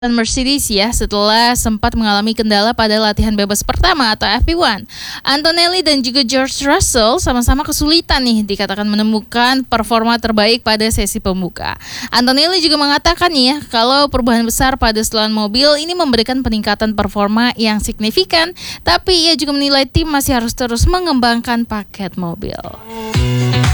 Mercedes ya setelah sempat mengalami kendala pada latihan bebas pertama atau FP1. Antonelli dan juga George Russell sama-sama kesulitan nih dikatakan menemukan performa terbaik pada sesi pembuka. Antonelli juga mengatakan ya kalau perubahan besar pada setelan mobil ini memberikan peningkatan performa yang signifikan, tapi ia juga menilai tim masih harus terus mengembangkan paket mobil.